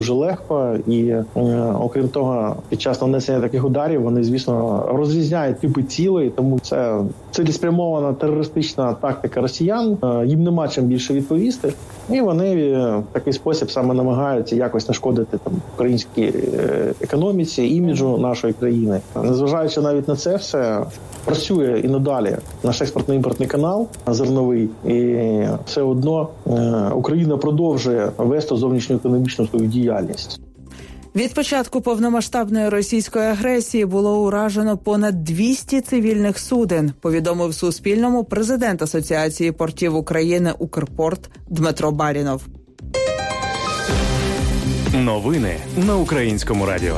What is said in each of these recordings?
дуже легко. І, окрім того, під час нанесення таких ударів вони, звісно, розрізняють типи цілей, тому це цілеспрямована терористична тактика росіян. Їм нема чим більше відповісти. І вони в такий спосіб саме намагаються якось нашкодити там українській економіці, іміджу нашої країни. Незважаючи навіть на це все, працює і надалі наш експортно-імпортний канал зерновий, і все одно Україна продовжує вести зовнішню економічну свою діяльність. Від початку повномасштабної російської агресії було уражено понад 200 цивільних суден, повідомив Суспільному президент Асоціації портів України «Укрпорт» Дмитро Барінов. Новини на Українському радіо.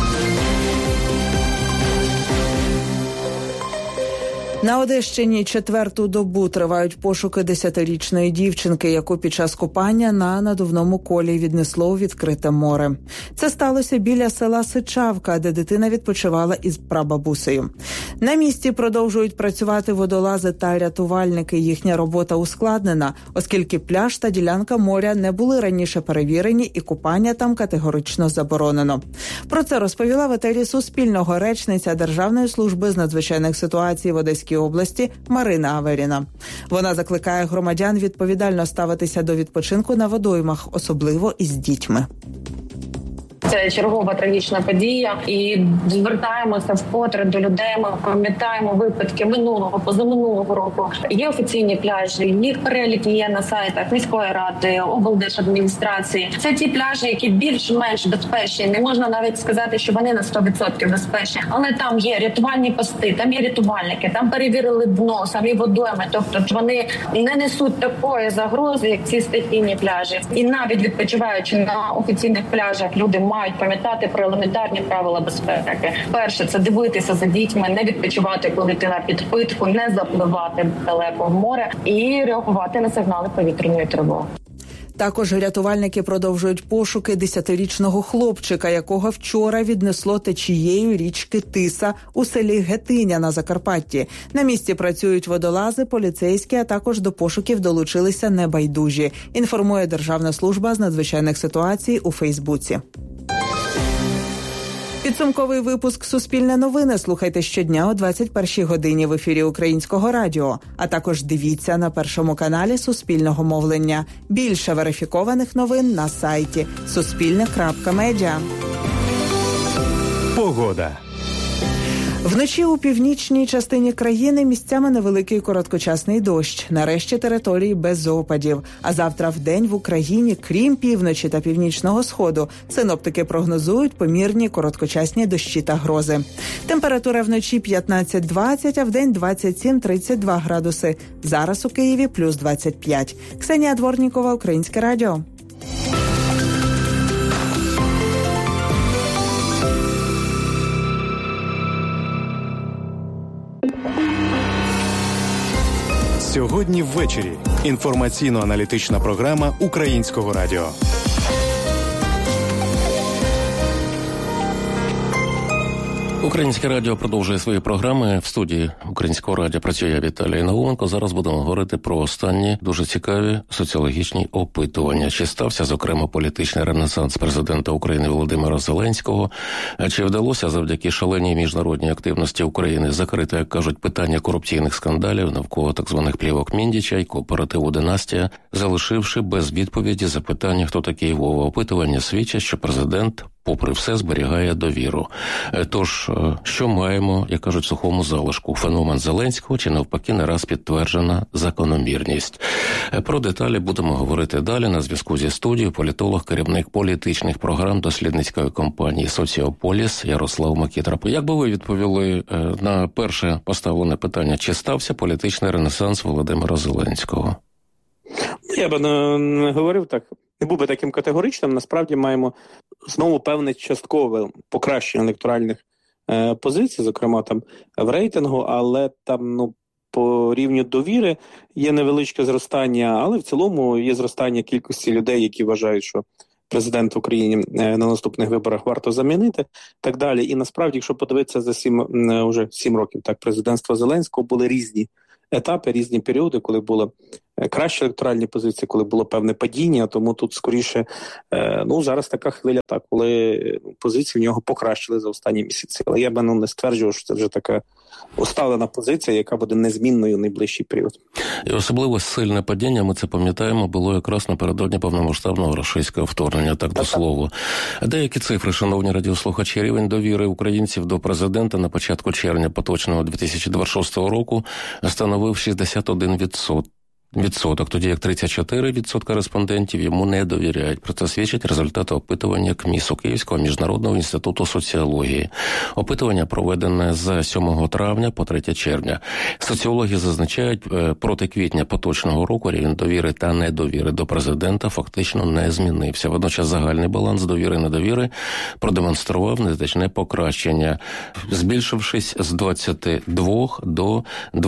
На Одещині четверту добу тривають пошуки 10-річної дівчинки, яку під час купання на надувному колі віднесло у відкрите море. Це сталося біля села Сичавка, де дитина відпочивала із прабабусею. На місці продовжують працювати водолази та рятувальники. Їхня робота ускладнена, оскільки пляж та ділянка моря не були раніше перевірені і купання там категорично заборонено. Про це розповіла в етері Суспільного речниця Державної служби з надзвичайних ситуацій в Одеській області Марина Аверіна. Вона закликає громадян відповідально ставитися до відпочинку на водоймах, особливо із дітьми. Це чергова трагічна подія, і звертаємося вкотре до людей. Ми пам'ятаємо випадки минулого, позаминулого року. Є офіційні пляжі, їх перелік є на сайтах міської ради, облдержадміністрації. Це ті пляжі, які більш-менш безпечні. Не можна навіть сказати, що вони на 100% безпечні. Але там є рятувальні пости, там є рятувальники, там перевірили дно, самі водойми. Тобто вони не несуть такої загрози, як ці стихійні пляжі. І навіть відпочиваючи на офіційних пляжах, люди мають пам'ятати про елементарні правила безпеки. Перше – це дивитися за дітьми, не відпочивати, коли дитина під питку, не запливати далеко в море і реагувати на сигнали повітряної тривоги. Також рятувальники продовжують пошуки 10-річного хлопчика, якого вчора віднесло течією річки Тиса у селі Гетиня на Закарпатті. На місці працюють водолази, поліцейські, а також до пошуків долучилися небайдужі, інформує Державна служба з надзвичайних ситуацій у Фейсбуці. Підсумковий випуск «Суспільне новини» слухайте щодня о 21-й годині в ефірі Українського радіо, а також дивіться на Першому каналі Суспільного мовлення. Більше верифікованих новин на сайті suspilne.media. Погода. Вночі у північній частині країни місцями невеликий короткочасний дощ. Нарешті території без опадів. А завтра вдень в Україні, крім півночі та північного сходу, синоптики прогнозують помірні короткочасні дощі та грози. Температура вночі 15-20, а вдень 27-32 градуси. Зараз у Києві плюс 25. Ксенія Дворнікова, Українське радіо. Сьогодні ввечері. Інформаційно-аналітична програма Українського радіо. Українське радіо продовжує свої програми. В студії Українського радіо працює я, Віталій Науменко. Зараз будемо говорити про останні дуже цікаві соціологічні опитування. Чи стався, зокрема, політичний ренесанс президента України Володимира Зеленського? Чи вдалося завдяки шаленій міжнародній активності України закрити, як кажуть, питання корупційних скандалів навколо так званих плівок Міндіча і кооперативу «Династія», залишивши без відповіді запитання, хто такий Вова? Опитування свідчать, що президент попри все зберігає довіру. Тож, що маємо, як кажуть, сухому залишку? Феномен Зеленського чи навпаки не раз підтверджена закономірність? Про деталі будемо говорити далі. На зв'язку зі студією політолог, керівник політичних програм дослідницької компанії «Соціополіс» Ярослав Макітра. Як би ви відповіли на перше поставлене питання, чи стався політичний ренесанс Володимира Зеленського? Я б не говорив так, не був би таким категоричним. Насправді маємо знову певне часткове покращення електоральних позицій, зокрема там в рейтингу, але там по рівню довіри є невеличке зростання, але в цілому є зростання кількості людей, які вважають, що президент в Україні на наступних виборах варто замінити, так далі. І насправді, якщо подивитися за 7 років президентства Зеленського, були різні етапи, різні періоди, коли було кращі електоральні позиції, коли було певне падіння, тому тут скоріше, зараз така хвиля, коли позиції в нього покращили за останні місяці. Але я б не стверджував, що це вже така усталена позиція, яка буде незмінною в найближчий період. І особливо сильне падіння, ми це пам'ятаємо, було якраз напередодні повномасштабного російського вторгнення, так до слова. Деякі цифри, шановні радіослухачі, рівень довіри українців до президента на початку червня поточного 2026 року становив 61%. Тоді як 34% респондентів йому не довіряють. Про це свідчать результати опитування КМІСу Київського міжнародного інституту соціології. Опитування проведене з 7 травня по 3 червня. Соціологи зазначають, проти квітня поточного року рівень довіри та недовіри до президента фактично не змінився. Водночас загальний баланс довіри-недовіри продемонстрував незначне покращення, збільшившись з 22 до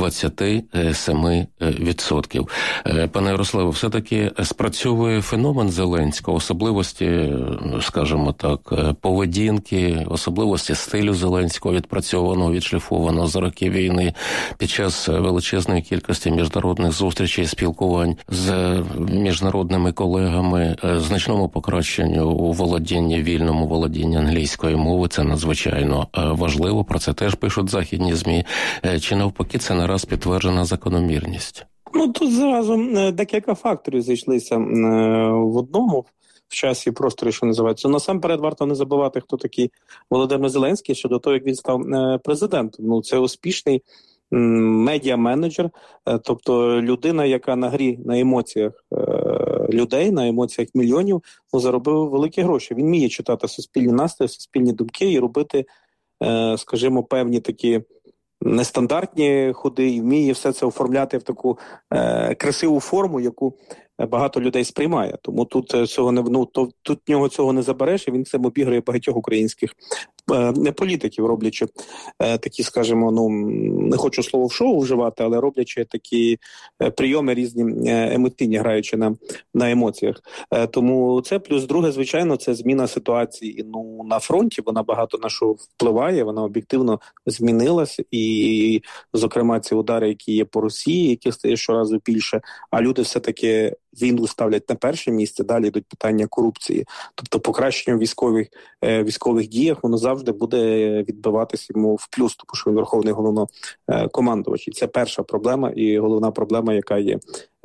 27%. Пане Ярославе, все-таки спрацьовує феномен Зеленського, особливості, скажімо так, поведінки, особливості стилю Зеленського, відпрацьованого, відшліфованого за роки війни під час величезної кількості міжнародних зустрічей, спілкувань з міжнародними колегами, значному покращенню у володінні, вільному володінні англійської мови. Це надзвичайно важливо, про це теж пишуть західні ЗМІ. Чи навпаки це нараз підтверджена закономірність? Тут зразу декілька факторів зійшлися в одному в часі і просторі, що називається. Насамперед варто не забувати, хто такий Володимир Зеленський щодо того, як він став президентом. Це успішний медіа-менеджер, тобто людина, яка на грі, на емоціях людей, на емоціях мільйонів заробив великі гроші. Він вміє читати суспільні настрої, суспільні думки і робити, скажімо, певні такі нестандартні ходи, і вміє все це оформляти в таку красиву форму, яку багато людей сприймає. Тому тут цього тут нього цього не забереш, і він цим обігрує багатьох українських політиків, роблячи такі, скажімо, не хочу слово в шоу вживати, але роблячи такі прийоми різні емоційні, граючи на емоціях. Тому це плюс друге, звичайно, це зміна ситуації на фронті, вона багато на що впливає, вона об'єктивно змінилась, і, зокрема, ці удари, які є по Росії, які стає щоразу більше, а люди все-таки війну ставлять на перше місце, далі йдуть питання корупції. Тобто покращення військових діях, воно завжди буде відбиватися йому в плюс, тому що він верховний головнокомандувач. І це перша проблема і головна проблема, яка є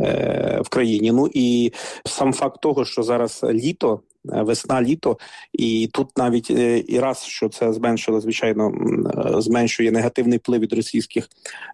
в країні. І сам факт того, що зараз літо, весна-літо, і тут навіть і раз, що це зменшило, звичайно, зменшує негативний вплив від російських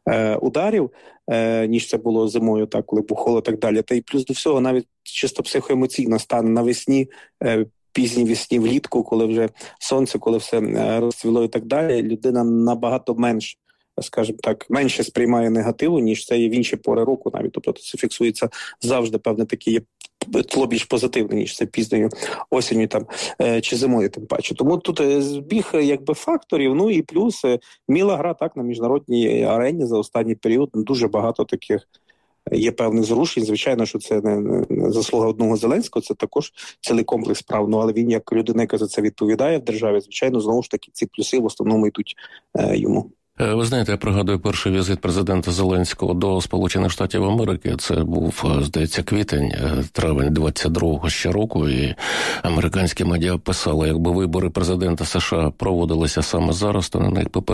ударів, ніж це було зимою, так, коли був холод і так далі. Та й плюс до всього навіть чисто психоемоційно стане навесні, пізній весні, влітку, коли вже сонце, коли все розцвіло і так далі, людина набагато менше, скажімо так, менше сприймає негативу, ніж це є в інші пори року навіть. Тобто це фіксується завжди, певне, таке є тло більш позитивне, ніж це пізньою осінню чи зимою тим паче. Тому тут збіг факторів, і плюс міла гра так на міжнародній арені за останній період. Дуже багато таких є певних зрушень. Звичайно, що це не заслуга одного Зеленського, це також цілий комплекс справ. Але він, як людина, яка за це відповідає в державі, звичайно, знову ж таки, ці плюси в основному йдуть йому. Ви знаєте, я пригадую перший візит президента Зеленського до Сполучених Штатів Америки. Це був, здається, травень 22-го ще року, і американські медіа писали, якби вибори президента США проводилися саме зараз, то на них би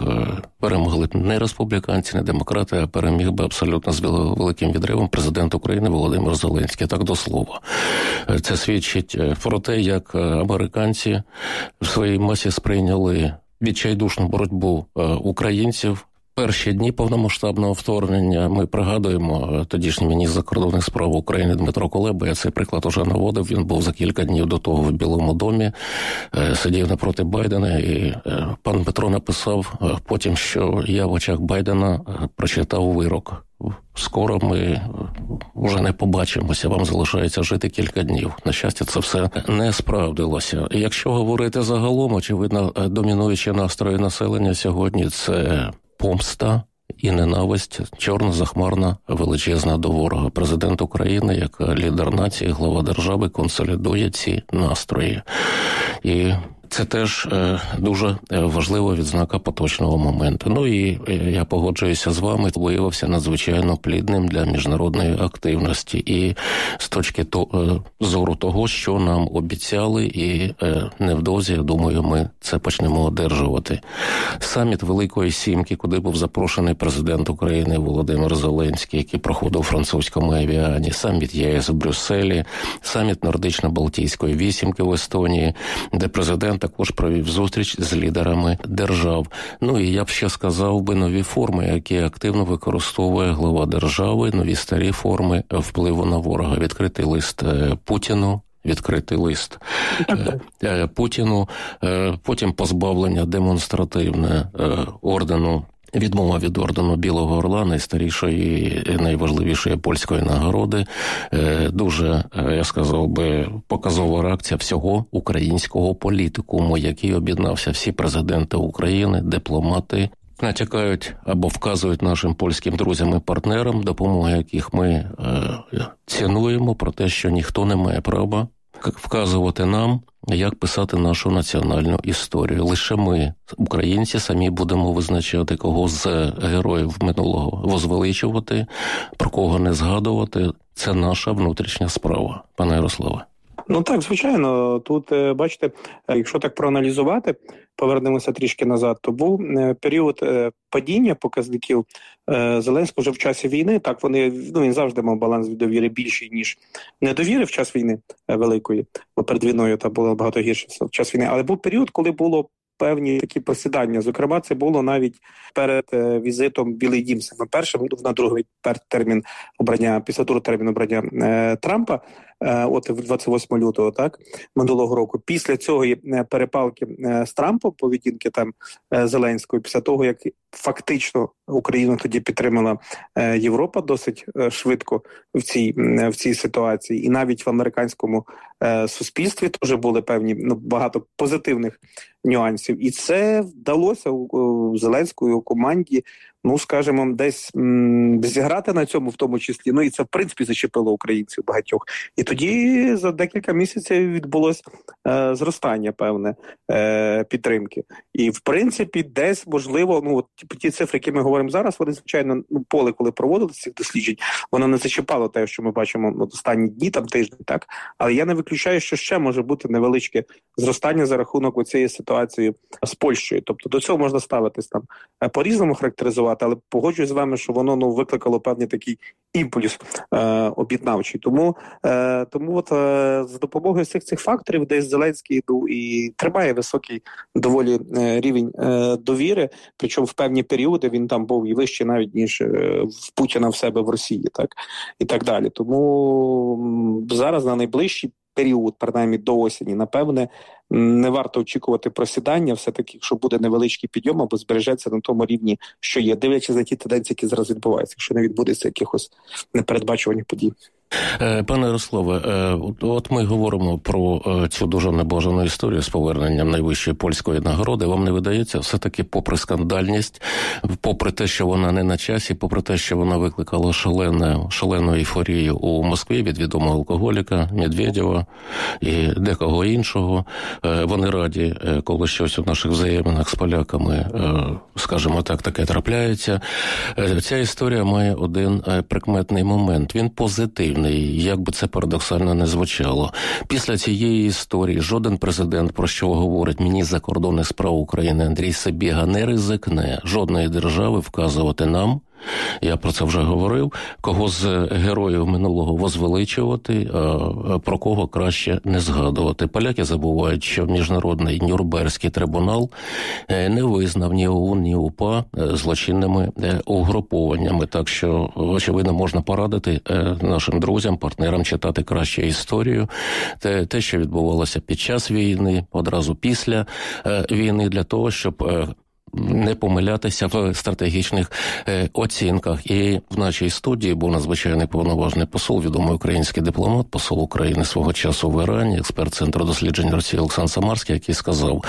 перемогли не республіканці, не демократи, а переміг би абсолютно з великим відривом президент України Володимир Зеленський. Так до слова. Це свідчить про те, як американці в своїй масі сприйняли відчайдушну боротьбу українців. Перші дні повномасштабного вторгнення ми пригадуємо, тодішній міністр закордонних справ України Дмитро Кулеба, я цей приклад уже наводив, він був за кілька днів до того в Білому домі, сидів напроти Байдена, і пан Петро написав потім, що я в очах Байдена прочитав вирок. Скоро ми вже не побачимося, вам залишається жити кілька днів. На щастя, це все не справдилося. Якщо говорити загалом, очевидно, домінуючі настрої населення сьогодні – це помста і ненависть, чорна, захмарна, величезна до ворога. Президент України, як лідер нації, глава держави, консолідує ці настрої. І Це теж дуже важлива відзнака поточного моменту. Ну і я погоджуюся з вами, виявився надзвичайно плідним для міжнародної активності. І з точки зору того, що нам обіцяли, і невдовзі, я думаю, ми це почнемо одержувати. Саміт Великої Сімки, куди був запрошений президент України Володимир Зеленський, який проходив у французькому Евіані, саміт ЄС в Брюсселі, саміт Нордично-Балтійської вісімки в Естонії, де президент також провів зустріч з лідерами держав. Ну і я б ще сказав би нові форми, які активно використовує глава держави, нові старі форми впливу на ворога. Відкритий лист Путіну, відкритий лист Путіну, потім позбавлення демонстративне ордену, відмова від ордену Білого Орла, найстарішої і найважливішої польської нагороди. Дуже, я сказав би, показова реакція всього українського політикуму, який об'єднався. Всі президенти України, дипломати, натякають або вказують нашим польським друзям і партнерам, допомоги яких ми цінуємо, про те, що ніхто не має права вказувати нам, як писати нашу національну історію. Лише ми, українці, самі будемо визначати, кого з героїв минулого возвеличувати, про кого не згадувати. Це наша внутрішня справа. Пане Ярославе. Ну так, звичайно. Тут, бачите, якщо так проаналізувати, повернемося трішки назад, то був період падіння показників Зеленського вже в часі війни. Так, він завжди мав баланс від довіри більший, ніж недовіри в час війни великої, бо перед війною там було багато гірше в час війни. Але був період, коли було певні такі просідання. Зокрема, це було навіть перед візитом в Білий Дім, саме першим, на другий термін обрання, після другого терміну обрання Трампа, от 28 лютого, так, минулого року. Після цього перепалки з Трампом, поведінки там Зеленського, після того, як фактично Україну тоді підтримала Європа досить швидко в цій ситуації, і навіть в американському суспільстві теж були певні багато позитивних нюансів. І це вдалося у Зеленської, у команді, скажімо, десь зіграти на цьому в тому числі. І це, в принципі, зачепило українців багатьох. І тоді за декілька місяців відбулось зростання певне підтримки. І, в принципі, десь, можливо, ті цифри, які ми говоримо зараз, вони, звичайно, поле, коли проводили цих досліджень, воно не зачіпало те, що ми бачимо останні дні, там тиждень, так? Але я не виключаю, що ще може бути невеличке зростання за рахунок цієї ситуації з Польщею. Тобто до цього можна ставитись там по-різному характеризувати, але погоджуюсь з вами, що воно викликало певний такий імпульс об'єднавчий. Тому за допомогою всіх цих факторів десь Зеленський і тримає високий доволі рівень довіри, причому в певні періоди він там був і вищий навіть, ніж в Путіна в себе в Росії, так, і так далі. Тому зараз на найближчий період, принаймні до осені, напевне, не варто очікувати просідання, все-таки, якщо буде невеличкий підйом, або збережеться на тому рівні, що є, дивлячись на ті тенденції, які зараз відбуваються, якщо не відбудеться якихось непередбачуваних подій. Пане Ярославе, от ми говоримо про цю дуже небажану історію з поверненням найвищої польської нагороди. Вам не видається, все-таки попри скандальність, попри те, що вона не на часі, попри те, що вона викликала шалену ейфорію у Москві від відомого алкоголіка Медведєва і декого іншого, вони раді, коли щось у наших взаєминах з поляками, скажімо так, таке трапляється. Ця історія має один прикметний момент. Він позитивний. Як би це парадоксально не звучало. Після цієї історії жоден президент, про що говорить міністр закордонних справ України Андрій Сибіга, не ризикне жодної держави вказувати нам, я про це вже говорив, кого з героїв минулого возвеличувати, а про кого краще не згадувати. Поляки забувають, що Міжнародний Нюрнберзький трибунал не визнав ні ОУН, ні УПА злочинними угрупованнями. Так що, очевидно, можна порадити нашим друзям, партнерам читати краще історію. Те, що відбувалося під час війни, одразу після війни, для того, щоб не помилятися в стратегічних оцінках. І в нашій студії був надзвичайний повноважний посол, відомий український дипломат, посол України свого часу в Ірані, експерт Центру досліджень Росії Олександр Самарський, який сказав,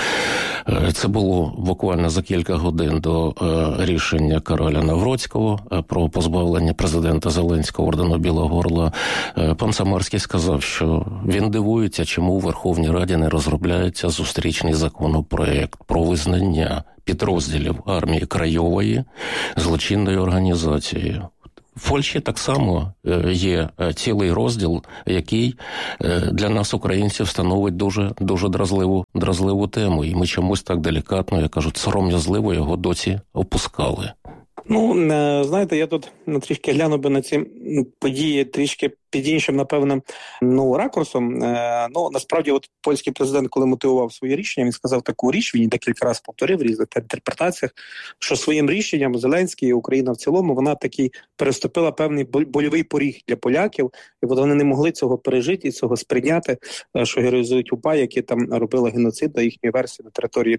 це було буквально за кілька годин до рішення Кароля Навроцького про позбавлення президента Зеленського ордену Білого Орла. Пан Самарський сказав, що він дивується, чому у Верховній Раді не розробляється зустрічний законопроект про визнання підрозділів армії Краєвої злочинною організацією. В Польщі так само є цілий розділ, який для нас, українців, становить дуже дразливу тему. І ми чомусь так делікатно, як кажуть, сором'язливо його досі опускали. Ну, знаєте, я тут трішки гляну би на ці події трішки під іншим, напевно, ракурсом. Насправді, от польський президент, коли мотивував своє рішення, він сказав таку річ, він декілька разів повторив в різних інтерпретаціях, що своїм рішенням Зеленський і Україна в цілому, вона такий переступила певний больовий поріг для поляків, і вони не могли цього пережити і цього сприйняти, що героїзують УПА, які там робили геноцид до їхньої версії на території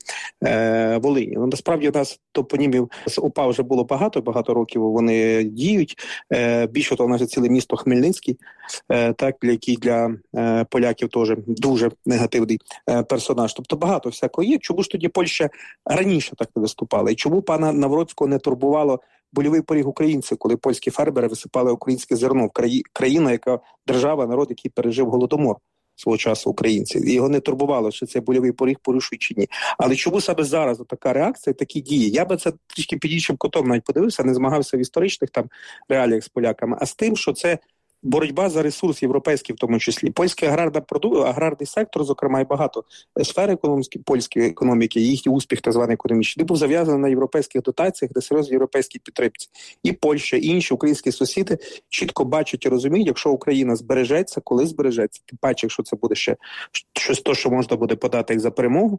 Волині. Насправді, у нас топонімів з УПА вже було багато років вони діють. Більше того, у нас ціле місто Хмельницький, так, який для поляків теж дуже негативний персонаж. Тобто багато всякого є. Чому ж тоді Польща раніше так не виступала? І чому пана Навроцького не турбувало больовий поріг українців, коли польські фермери висипали українське зерно в країна, яка держава, народ, який пережив Голодомор свого часу українці. І його не турбувало, чи цей больовий поріг порушує чи ні. Але чому саме зараз така реакція, такі дії? Я би це трішки під іншим кутом навіть подивився, не змагався в історичних там реаліях з поляками, а з тим, що це боротьба за ресурс європейський в тому числі. Польський аграрний сектор, зокрема, і багато сфер польської економіки, їхній успіх так званий економічний, був зав'язаний на європейських дотаціях, на серйозній європейській підтримці. І Польща, і інші українські сусіди чітко бачать і розуміють, якщо Україна збережеться, коли збережеться, тим паче, якщо це буде ще щось то, що можна буде подати як за перемогу,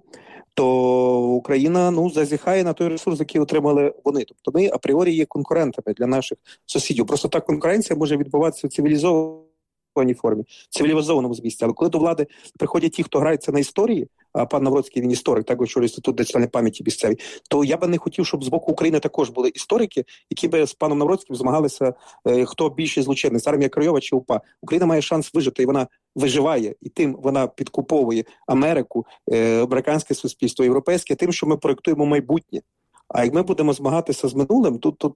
то Україна зазіхає на той ресурс, який отримали вони. Тобто ми апріорі є конкурентами для наших сусідів. Просто та конкуренція може відбуватися в цивілізованій формі, цивілізованому змісті. Але коли до влади приходять ті, хто грається на історії, а пан Навроцький, він історик, так, очолює Інститут національної пам'яті місцевій, то я би не хотів, щоб з боку України також були історики, які би з паном Навроцьким змагалися, хто більший злочинець, армія Краєва чи УПА. Україна має шанс вижити, і вона виживає, і тим вона підкуповує Америку, американське суспільство, європейське, тим, що ми проєктуємо майбутнє. А як ми будемо змагатися з минулим,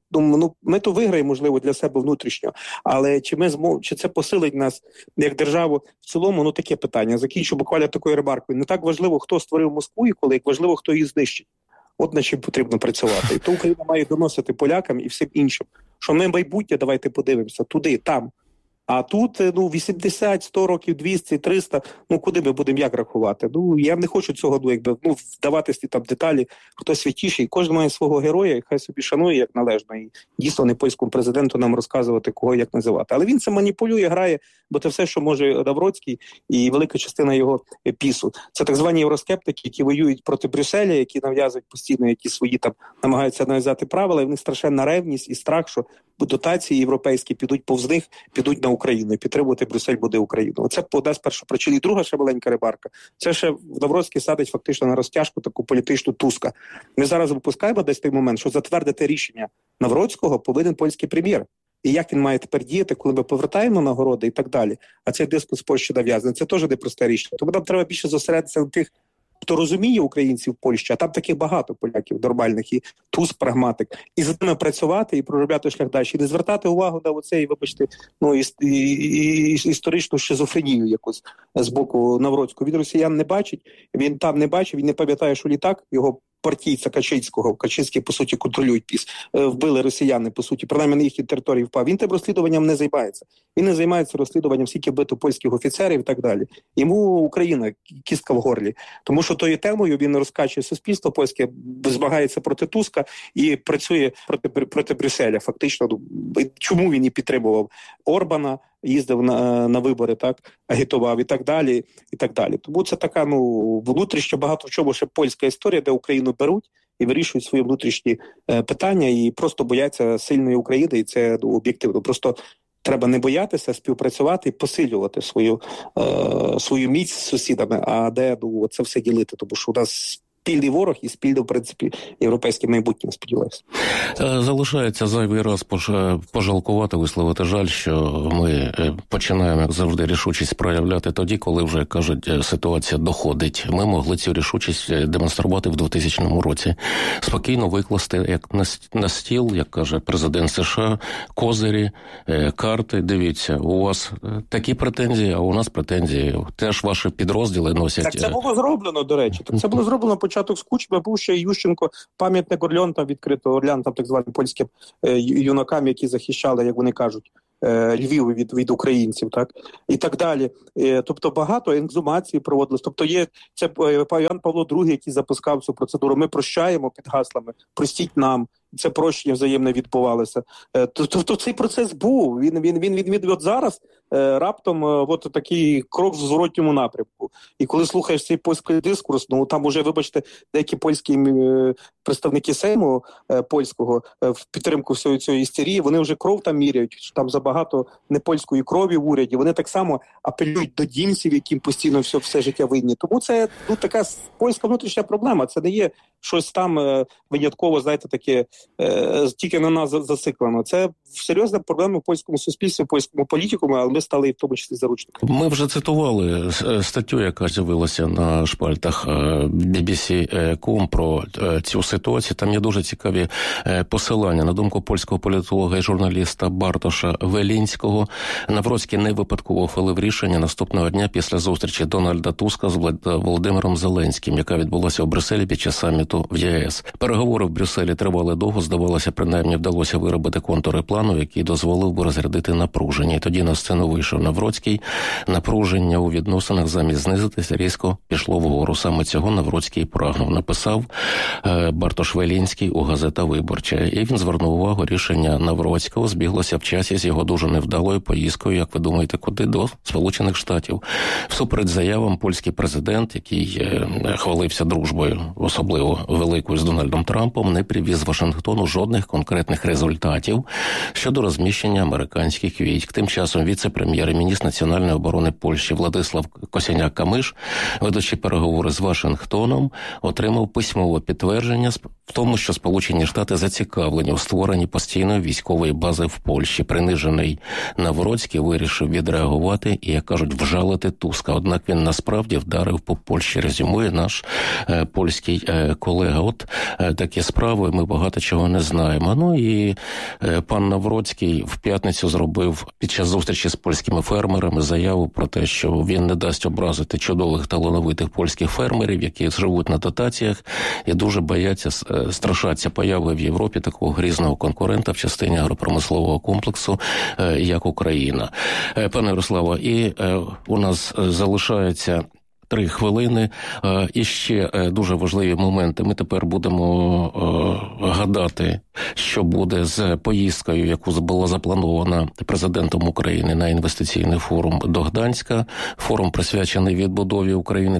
ми то виграємо, можливо, для себе внутрішньо. Але чи це посилить нас як державу в цілому, таке питання. Закінчу буквально такою ремаркою. Не так важливо, хто створив Москву і коли, як важливо, хто її знищить. От над чим потрібно працювати. І то Україна має доносити полякам і всім іншим, що ми майбутнє, давайте подивимося, туди, там. А тут, 80, 100 років, 200, 300, куди ми будемо як рахувати? Я не хочу цього, вдаватися там деталі, хто святіший. Кожен має свого героя, і хай собі шанує, як належно. І дійсно не польському президенту нам розказувати, кого як називати. Але він це маніпулює, грає, бо це все, що може Навроцький і велика частина його пісу. Це так звані євроскептики, які воюють проти Брюсселя, які нав'язують постійно, які свої там намагаються нав'язати правила, і в них страшенна ревність і страх, що дотації європейські підуть повз них, підуть на Україну, і підтримувати Брюссель буде Україну. Оце подасть першу причину. І друга ще маленька ремарка. Це ще Навроцький садить фактично на розтяжку таку політичну Туска. Ми зараз випускаємо десь той момент, що затвердити рішення Навроцького повинен польський прем'єр. І як він має тепер діяти, коли ми повертаємо нагороди і так далі. А цей дискус Польщі нав'язаний. Це теж непросте рішення. Тому нам треба більше зосередитися на тих, хто розуміє українців в Польщі, а там таких багато поляків нормальних, і Туск прагматик, і з ними працювати і проробляти шлях далі, і не звертати увагу на оцей, вибачте, історичну шизофренію якусь з боку Навроцького. Він росіян не бачить, він там не бачив, він не пам'ятає, що літак його партійця Качинського, Качинський, по суті, контролюють ПіС, вбили росіяни, по суті, принаймні на їхній території впав. Він тим розслідуванням не займається. Він не займається розслідуванням, скільки вбито польських офіцерів і так далі. Йому Україна кістка в горлі. Тому що тою темою він розкачує суспільство польське, змагається проти Туска і працює проти Брюсселя. Фактично, чому він і підтримував Орбана, їздив на вибори, так, агітував і так далі, і так далі. Тому це така, внутрішньо багато в чому ще польська історія, де Україну беруть і вирішують свої внутрішні питання, і просто бояться сильної України, і це об'єктивно. Просто треба не боятися, співпрацювати і посилювати свою міць з сусідами, а де це все ділити, тому що у нас спільний ворог і спільне, в принципі, європейське майбутнє, сподіваюся. Залишається зайвий раз пожалкувати, висловити жаль, що ми починаємо, як завжди, рішучість проявляти тоді, коли вже, кажуть, ситуація доходить. Ми могли цю рішучість демонструвати в 2000 році. Спокійно викласти як на стіл, як каже президент США, козирі, карти. Дивіться, у вас такі претензії, а у нас претензії. Теж ваші підрозділи носять. Так це було зроблено, до речі. Так це було зроблено початок з Кучми, був ще Ющенко, пам'ятник Орльон там відкрито, Орльон там так званим польським юнакам, які захищали, як вони кажуть, Львів від українців, так? І так далі. Тобто багато екзумацій проводилось. Тобто є це Ян Павло II, який запускав цю процедуру. Ми прощаємо під гаслами, простіть нам. Це прощення взаємне відбувалося. Тобто цей процес був. Він от зараз раптом от такий крок в зворотньому напрямку. І коли слухаєш цей польський дискурс, ну там уже, вибачте, деякі польські представники Сейму польського в підтримку всієї цієї істерії, вони вже кров там міряють, що там забагато непольської крові в уряді. Вони так само апелюють до дімців, яким постійно все життя винні. Тому це така польська внутрішня проблема. Це не є щось там винятково, знаєте, таке тільки на нас зациклено. Це серйозна проблема в польському суспільстві, в польському політикумі, але ми стали в тому числі заручниками. Ми вже цитували статтю, яка з'явилася на шпальтах BBC.com про цю ситуацію. Там є дуже цікаві посилання. На думку польського політолога і журналіста Бартоша Велінського, Навроцький не випадково ухвалив рішення наступного дня після зустрічі Дональда Туска з Володимиром Зеленським, яка відбулася у Брюсселі під час саміту в ЄС. Переговори в Брюсселі тривали довго, здавалося, принаймні вдалося виробити контури плану, який дозволив би розрядити напруження. І тоді на сцену вийшов Навроцький. Напруження у відносинах замість знизитися різко пішло вгору. Саме цього Навроцький прагнув, написав Бартош Велінський у газета «Виборча». І він звернув увагу, рішення Навроцького збіглося в часі з його дуже невдалою поїздкою, як ви думаєте, куди? До Сполучених Штатів. Всупереч заявам, польський президент, який хвалився дружбою, особливо великою з Дональдом Трампом, не привіз з Вашингтону жодних конкретних результатів щодо розміщення американських військ. Тим часом віце-прем'єр і міністр національної оборони Польщі Владислав Косяняк-Камиш, ведучи переговори з Вашингтоном, отримав письмове підтвердження в тому, що Сполучені Штати зацікавлені у створенні постійної військової бази в Польщі. Принижений Навроцький вирішив відреагувати і, як кажуть, вжалити Туска. Однак він насправді вдарив по Польщі, резюмує наш польський колега. От такі справи, ми багато чого не знаємо. Ну і пан Навроцький в п'ятницю зробив під час зустрічі з польськими фермерами заяву про те, що він не дасть образити чудових талановитих польських фермерів, які живуть на дотаціях і дуже бояться, страшаться появи в Європі такого грізного конкурента в частині агропромислового комплексу, як Україна. Пане Ярославе, і у нас залишається 3 хвилини. І ще дуже важливі моменти. Ми тепер будемо гадати, що буде з поїздкою, яку була запланована президентом України на інвестиційний форум до Гданська. Форум присвячений відбудові України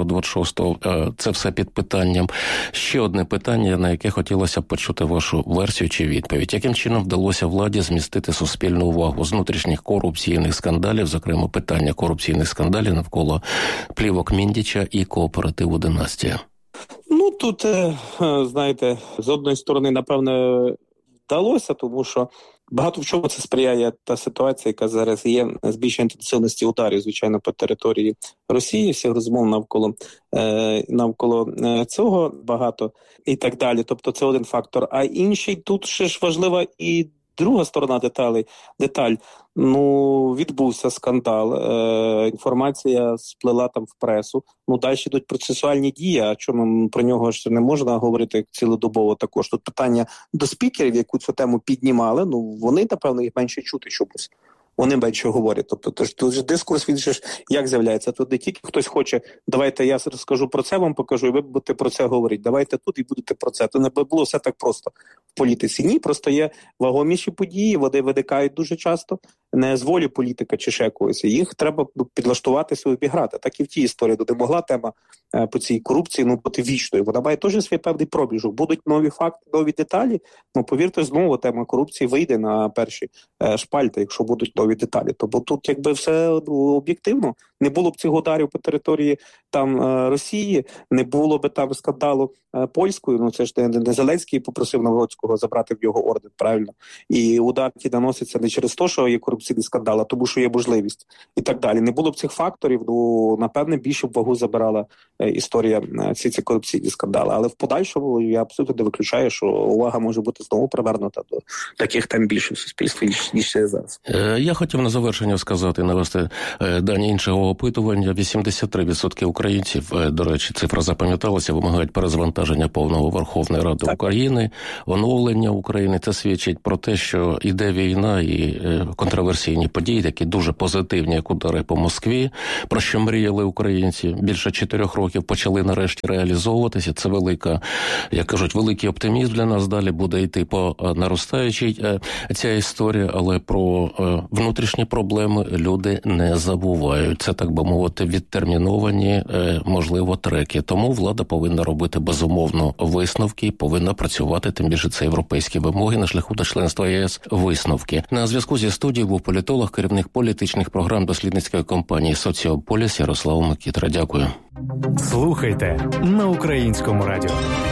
25-26. Це все під питанням. Ще одне питання, на яке хотілося б почути вашу версію чи відповідь. Яким чином вдалося владі змістити суспільну увагу з внутрішніх корупційних скандалів, зокрема питання корупційних скандалів навколо плівок Міндіча і кооперативу «Династія»? Ну, тут, знаєте, з одної сторони, напевне, вдалося, тому що багато в чому це сприяє та ситуація, яка зараз є, збільшення інтенсивності ударів, звичайно, по території Росії, всіх розмов навколо цього багато і так далі. Тобто це один фактор. А інший тут ще ж важлива і друга сторона деталь. Ну, відбувся скандал, інформація сплила там в пресу. Ну, далі йдуть процесуальні дії, а чому про нього ж не можна говорити цілодобово також. Тут питання до спікерів, яку цю тему піднімали, ну, вони, напевно, їх менше чути чомусь. Вони менше говорять. Тобто, тут же дискурс, він же ж як з'являється? Тут не тільки хтось хоче, давайте я розкажу про це, вам покажу, і ви будете про це говорити. Давайте тут і будете про це. То не було все так просто в політиці. Ні, просто є вагоміші події, вони виникають дуже часто. не з волі політика чи ще когось. Їх треба підлаштуватися, обіграти. Так і в тій історії, де могла тема по цій корупції бути вічною. Вона має теж свій певний пробіжок. Будуть нові факти, нові деталі, повірте, знову тема корупції вийде на перші шпальти, якщо будуть нові деталі. Тобто тут якби все об'єктивно. Не було б цих ударів по території там Росії, не було б там скандалу польською, це ж не Зеленський попросив Навроцького забрати в його орден, правильно? І удар ті наноситься не через те, що є корупційний скандал, а тому, що є можливість і так далі. Не було б цих факторів, напевне, більше б вагу забирала історія всі ці корупційні скандали. Але в подальшому я абсолютно не виключаю, що увага може бути знову привернута до таких тем більше в суспільстві, ніж зараз. Я хотів на завершення сказати, навести дані іншого опитування. 83% українців, до речі, цифра запам'яталася, вимагають перезвантаження повного Верховної Ради України, оновлення України. Це свідчить про те, що іде війна і контроверсійні події, такі дуже позитивні, як удари по Москві, про що мріяли українці. Більше 4 років почали нарешті реалізовуватися. Це велика, як кажуть, великий оптимізм для нас. Далі буде йти по наростаючій ця історія, але про внутрішні проблеми люди не забувають. Це, так би мовити, відтерміновані, можливо, треки. Тому влада повинна робити, безумовно, висновки, повинна працювати, тим більше це європейські вимоги на шляху до членства ЄС, висновки. На зв'язку зі студією був політолог, керівник політичних програм дослідницької компанії «Соціополіс» Ярослав Микітра. Дякую. Слухайте на Українському радіо.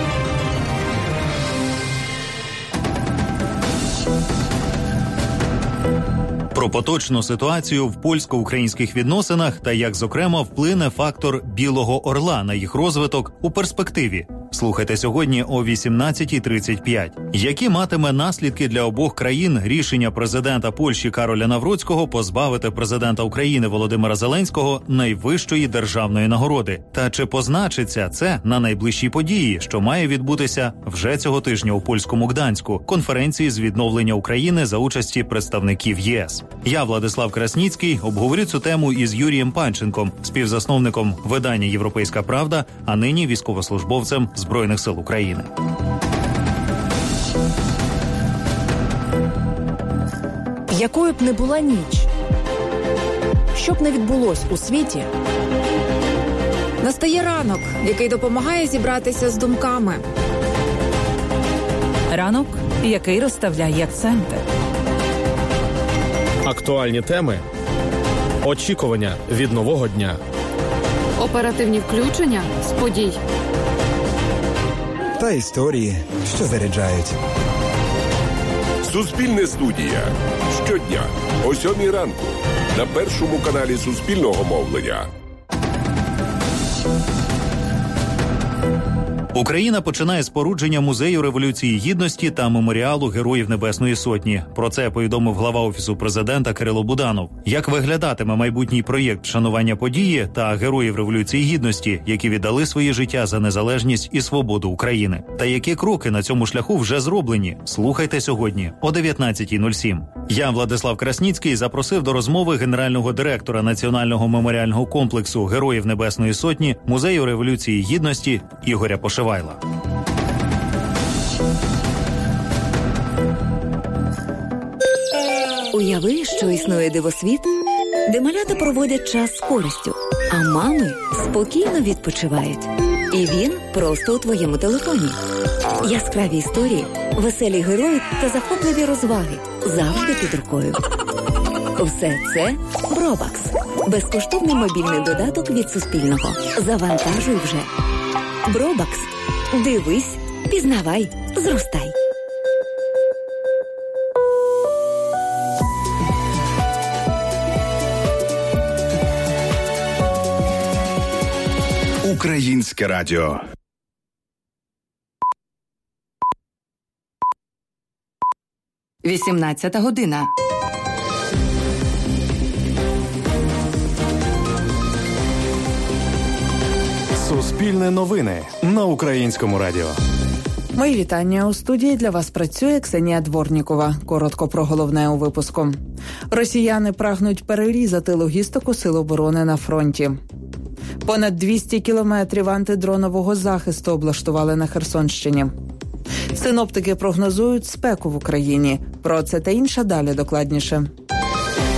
Про поточну ситуацію в польсько-українських відносинах та як, зокрема, вплине фактор «Білого орла» на їх розвиток у перспективі. Слухайте сьогодні о 18:35. Які матиме наслідки для обох країн рішення президента Польщі Кароля Навроцького позбавити президента України Володимира Зеленського найвищої державної нагороди? Та чи позначиться це на найближчій події, що має відбутися вже цього тижня у польському Гданську, конференції з відновлення України за участі представників ЄС? Я, Владислав Красніцький, обговорю цю тему із Юрієм Панченком, співзасновником видання «Європейська правда», а нині військовослужбовцем Збройних сил України. Якою б не була ніч, що б не відбулось у світі, настає ранок, який допомагає зібратися з думками. Ранок, який розставляє акценти. Актуальні теми, очікування від нового дня. Оперативні включення з подій. Та історії, що заряджають. Суспільне студія. Щодня о 7:00 ранку на першому каналі Суспільного мовлення. Україна починає спорудження Музею Революції Гідності та Меморіалу Героїв Небесної Сотні. Про це повідомив глава Офісу президента Кирило Буданов. Як виглядатиме майбутній проєкт вшанування події та Героїв Революції Гідності, які віддали своє життя за незалежність і свободу України? Та які кроки на цьому шляху вже зроблені? Слухайте сьогодні о 19:07. Я, Владислав Красніцький, запросив до розмови генерального директора Національного меморіального комплексу Героїв Небесної Сотні Музею Революції Гідності Ігоря Пошивайла. Уяви, що існує дивосвіт, де малята проводять час з користю, а мами спокійно відпочивають. І він просто у твоєму телефоні. Яскраві історії, веселі герої та захопливі розваги завжди під рукою. Все це Бробакс. Безкоштовний мобільний додаток від Суспільного. Завантажуй вже. Бробакс. Дивись, пізнавай, зростай. Українське радіо. – 18 година. Суспільне новини на Українському радіо. Мої вітання. У студії для вас працює Ксенія Дворнікова. Коротко про головне у випуску. Росіяни прагнуть перерізати логістику Сил оборони на фронті. Понад 200 кілометрів антидронового захисту облаштували на Херсонщині. Синоптики прогнозують спеку в Україні. Про це та інше далі докладніше.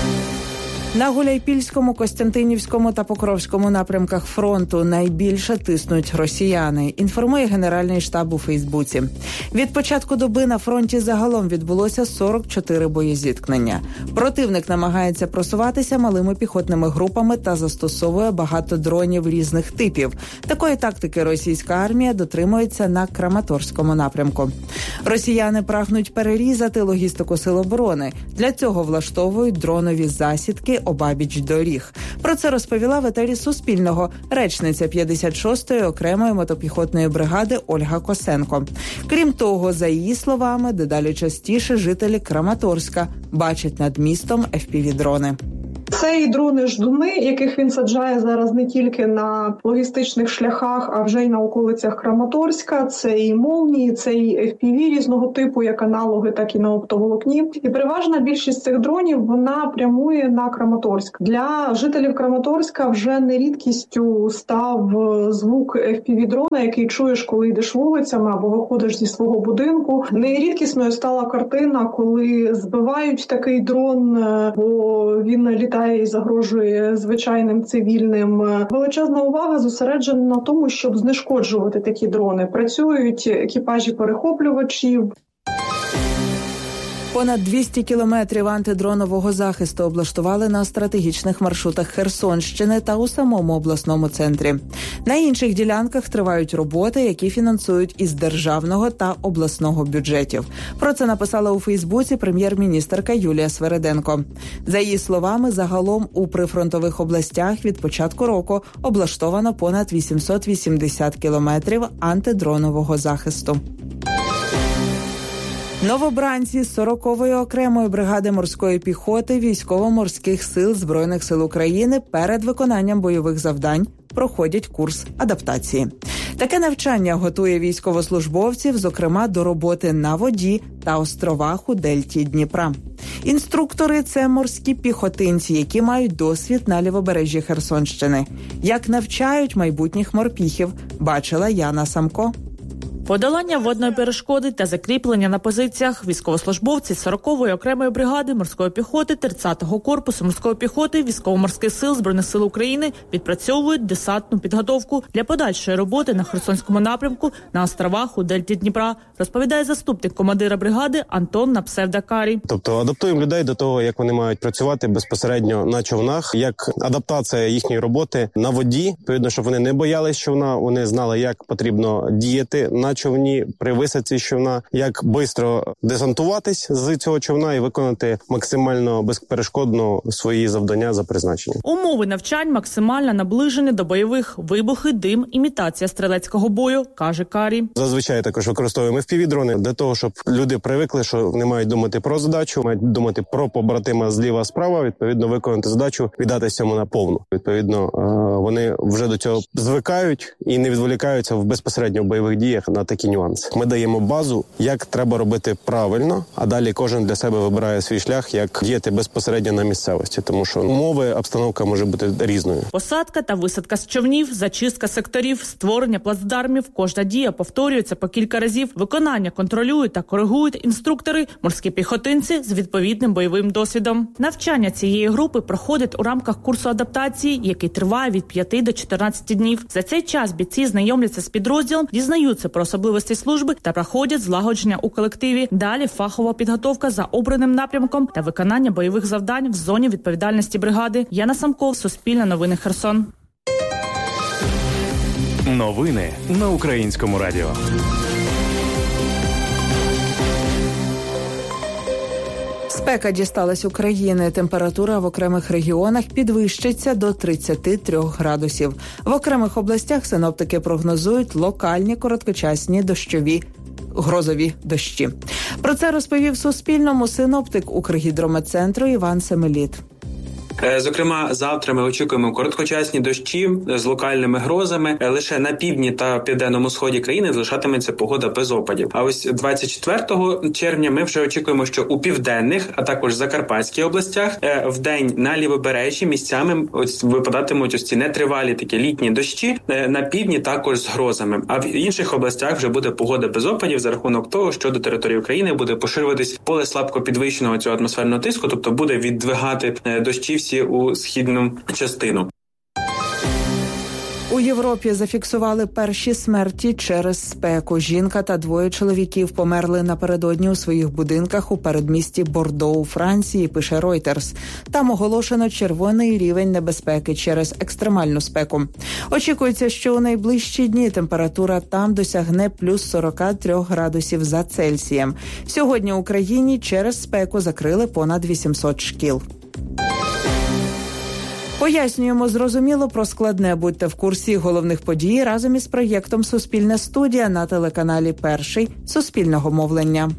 На Гуляйпільському, Костянтинівському та Покровському напрямках фронту найбільше тиснуть росіяни, інформує Генеральний штаб у Фейсбуці. Від початку доби на фронті загалом відбулося 44 боєзіткнення. Противник намагається просуватися малими піхотними групами та застосовує багато дронів різних типів. Такої тактики російська армія дотримується на Краматорському напрямку. Росіяни прагнуть перерізати логістику сил оборони. Для цього влаштовують дронові засідки обабіч доріг. Про це розповіла в етері Суспільного речниця 56-ї окремої мотопіхотної бригади Ольга Косенко. Крім того, за її словами, дедалі частіше жителі Краматорська бачать над містом FPV-дрони. Це і дрони-ждуни, яких він саджає зараз не тільки на логістичних шляхах, а вже й на околицях Краматорська. Це і молнії, це і FPV різного типу, як аналоги, так і на оптоволокні. І переважна більшість цих дронів, вона прямує на Краматорськ. Для жителів Краматорська вже не рідкістю став звук FPV-дрона, який чуєш, коли йдеш вулицями або виходиш зі свого будинку. Нерідкісною стала картина, коли збивають такий дрон, бо він літає і загрожує звичайним цивільним. Величезна увага зосереджена на тому, щоб знешкоджувати такі дрони. Працюють екіпажі перехоплювачів. Понад 200 кілометрів антидронового захисту облаштували на стратегічних маршрутах Херсонщини та у самому обласному центрі. На інших ділянках тривають роботи, які фінансують із державного та обласного бюджетів. Про це написала у Фейсбуці прем'єр-міністерка Юлія Свериденко. За її словами, загалом у прифронтових областях від початку року облаштовано понад 880 кілометрів антидронового захисту. Новобранці з 40-ї окремої бригади морської піхоти Військово-морських сил Збройних сил України перед виконанням бойових завдань проходять курс адаптації. Таке навчання готує військовослужбовців, зокрема, до роботи на воді та островах у дельті Дніпра. Інструктори – це морські піхотинці, які мають досвід на лівобережжі Херсонщини. Як навчають майбутніх морпіхів, бачила Яна Самко. Подолання водної перешкоди та закріплення на позиціях військовослужбовці 40-ї окремої бригади морської піхоти 30-го корпусу морської піхоти Військово-морських сил Збройних сил України відпрацьовують десантну підготовку для подальшої роботи на Херсонському напрямку на островах у дельті Дніпра, розповідає заступник командира бригади Антон на псевдокарі. Тобто адаптуємо людей до того, як вони мають працювати безпосередньо на човнах, як адаптація їхньої роботи на воді, відповідно, щоб вони не боялись човна, вони знали, як потрібно діяти на човні, при висадці човна, як швидко десантуватись з цього човна і виконати максимально безперешкодно свої завдання за призначенням. Умови навчань максимально наближені до бойових: вибухи, дим, імітація стрілецького бою, каже Карі. Зазвичай також використовуємо FPV-дрони для того, щоб люди привикли, що не мають думати про задачу, мають думати про побратима зліва-справа, відповідно виконати задачу, віддати цьому на повну. Відповідно, вони вже до цього звикають і не відволікаються в безпосередньо бойових діях на такі нюанси. Ми даємо базу, як треба робити правильно, а далі кожен для себе вибирає свій шлях, як діяти безпосередньо на місцевості, тому що умови, обстановка може бути різною. Посадка та висадка з човнів, зачистка секторів, створення плацдармів, кожна дія повторюється по кілька разів. Виконання контролюють та коригують інструктори, морські піхотинці з відповідним бойовим досвідом. Навчання цієї групи проходить у рамках курсу адаптації, який триває від 5 до 14 днів. За цей час бійці знайомляться з підрозділом, дізнаються про особливості служби та проходять злагодження у колективі. Далі фахова підготовка за обраним напрямком та виконання бойових завдань в зоні відповідальності бригади. Яна Самков, Суспільне новини, Херсон. Новини на Українському радіо. Спека дісталась України. Температура в окремих регіонах підвищиться до 33 градусів. В окремих областях синоптики прогнозують локальні короткочасні грозові дощі. Про це розповів Суспільному синоптик Укргідрометцентру Іван Семеліт. Зокрема, завтра ми очікуємо короткочасні дощі з локальними грозами. Лише на півдні та південному сході країни залишатиметься погода без опадів. А ось 24 червня ми вже очікуємо, що у південних, а також Закарпатській областях вдень на лівобережжі місцями випадатимуть ось ці нетривалі такі літні дощі. На півдні також з грозами. А в інших областях вже буде погода без опадів за рахунок того, що до території України буде поширюватись поле слабко підвищеного цього атмосферного тиску, тобто буде віддвигати дощі місці у східну частину. У Європі зафіксували перші смерті через спеку. Жінка та двоє чоловіків померли напередодні у своїх будинках у передмісті Бордо у Франції, пише Reuters. Там оголошено червоний рівень небезпеки через екстремальну спеку. Очікується, що у найближчі дні температура там досягне плюс 43 градусів за Цельсієм. Сьогодні в Україні через спеку закрили понад 800 шкіл. Пояснюємо зрозуміло про складне. Будьте в курсі головних подій разом із проєктом «Суспільне студія» на телеканалі «Перший» Суспільного мовлення.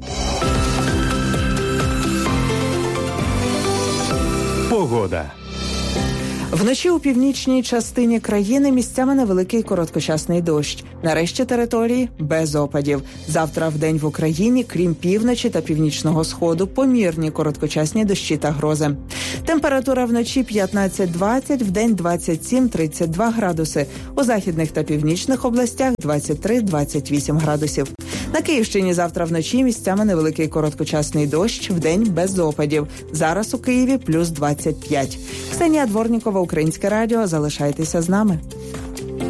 Погода. Вночі у північній частині країни місцями невеликий короткочасний дощ. На решті території без опадів. Завтра вдень в Україні, крім півночі та північного сходу, помірні короткочасні дощі та грози. Температура вночі 15-20, вдень 27-32 градуси. У західних та північних областях 23-28 градусів. На Київщині завтра вночі місцями невеликий короткочасний дощ, вдень без опадів. Зараз у Києві плюс 25. Ксенія Дворнікова, Українське радіо. Залишайтеся з нами.